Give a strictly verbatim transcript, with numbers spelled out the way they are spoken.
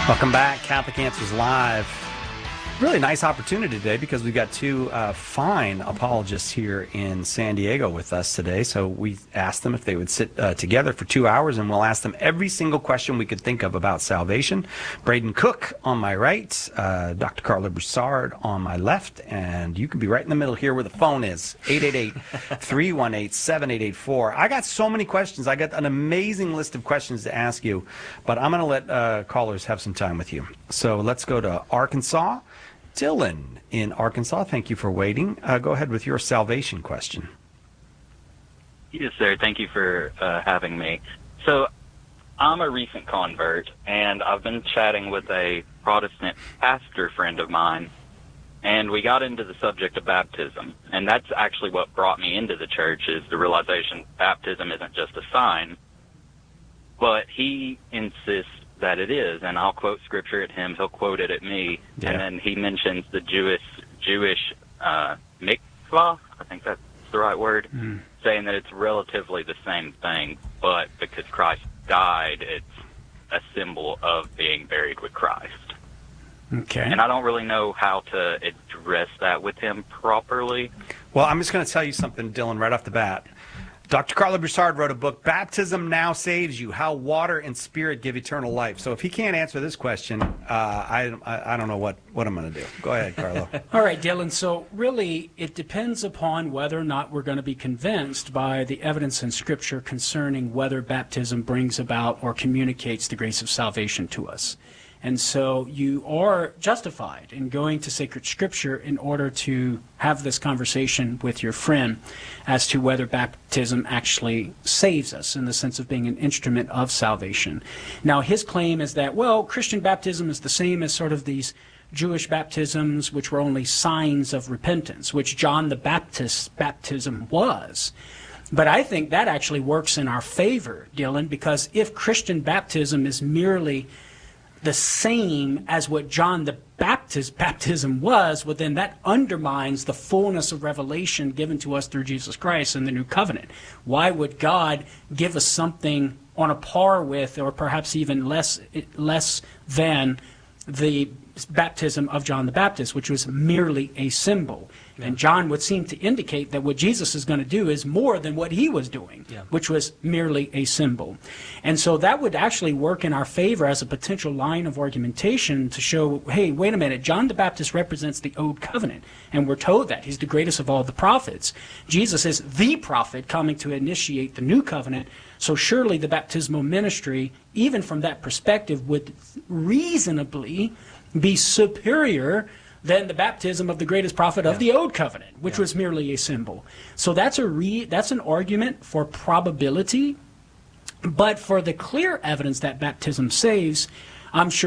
Welcome back, Catholic Answers Live. Really nice opportunity today because we've got two uh, fine apologists here in San Diego with us today. So we asked them if they would sit uh, together for two hours, and we'll ask them every single question we could think of about salvation. Braden Cook on my right, uh, Doctor Carla Broussard on my left, and you can be right in the middle here where the phone is, eight eight eight, three one eight, seven eight eight four. I got so many questions. I got an amazing list of questions to ask you, but I'm going to let uh, callers have some time with you. So let's go to Arkansas. Dylan in Arkansas, thank you for waiting. Uh, go ahead with your salvation question. Yes, sir. Thank you for uh, having me. So I'm a recent convert, and I've been chatting with a Protestant pastor friend of mine, and we got into the subject of baptism. And that's actually what brought me into the church, is the realization baptism isn't just a sign, but he insists that it is, and I'll quote scripture at him, he'll quote it at me, yeah. And then he mentions the Jewish Jewish uh, mikvah, I think that's the right word, mm. saying that it's relatively the same thing, but because Christ died, it's a symbol of being buried with Christ. Okay. And I don't really know how to address that with him properly. Well, I'm just going to tell you something, Dylan, right off the bat. Doctor Carla Broussard wrote a book, Baptism Now Saves You, How Water and Spirit Give Eternal Life. So if he can't answer this question, uh, I, I, I don't know what, what I'm going to do. Go ahead, Carla. All right, Dylan. So really, it depends upon whether or not we're going to be convinced by the evidence in Scripture concerning whether baptism brings about or communicates the grace of salvation to us. And so you are justified in going to sacred scripture in order to have this conversation with your friend as to whether baptism actually saves us in the sense of being an instrument of salvation. Now, his claim is that, well, Christian baptism is the same as sort of these Jewish baptisms, which were only signs of repentance, which John the Baptist's baptism was. But I think that actually works in our favor, Dylan, because if Christian baptism is merely the same as what John the Baptist's baptism was, well, then that undermines the fullness of revelation given to us through Jesus Christ in the New Covenant. Why would God give us something on a par with, or perhaps even less, less than the baptism of John the Baptist, which was merely a symbol? Yeah. And John would seem to indicate that what Jesus is going to do is more than what he was doing, yeah. which was merely a symbol. And so that would actually work in our favor as a potential line of argumentation to show, hey, wait a minute, John the Baptist represents the Old Covenant, and we're told that. He's the greatest of all the prophets. Jesus is the prophet coming to initiate the New Covenant, so surely the baptismal ministry, even from that perspective, would reasonably be superior than the baptism of the greatest prophet of yeah. the Old Covenant, which yeah. was merely a symbol. So that's a re that's an argument for probability, but for the clear evidence that baptism saves, I'm sure